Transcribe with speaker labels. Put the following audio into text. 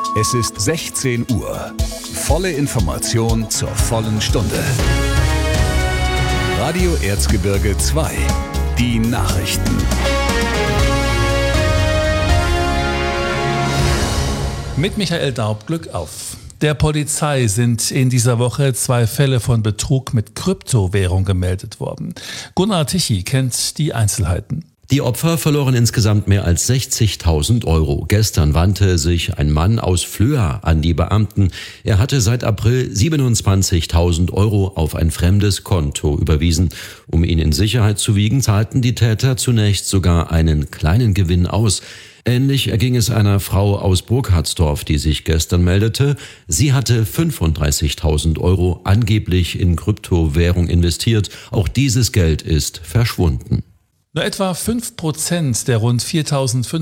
Speaker 1: Es ist 16 Uhr. Volle Information zur vollen Stunde. Radio Erzgebirge 2. Die Nachrichten.
Speaker 2: Mit Michael Daub, Glück auf. Der Polizei sind in dieser Woche 2 Fälle von Betrug mit Kryptowährung gemeldet worden. Gunnar Tichy kennt die Einzelheiten.
Speaker 3: Die Opfer verloren insgesamt mehr als 60.000 Euro. Gestern wandte sich ein Mann aus Flöa an die Beamten. Er hatte seit April 27.000 Euro auf ein fremdes Konto überwiesen. Um ihn in Sicherheit zu wiegen, zahlten die Täter zunächst sogar einen kleinen Gewinn aus. Ähnlich erging es einer Frau aus Burkhardsdorf, die sich gestern meldete. Sie hatte 35.000 Euro angeblich in Kryptowährung investiert. Auch dieses Geld ist verschwunden.
Speaker 2: Nur etwa 5% der rund 4.500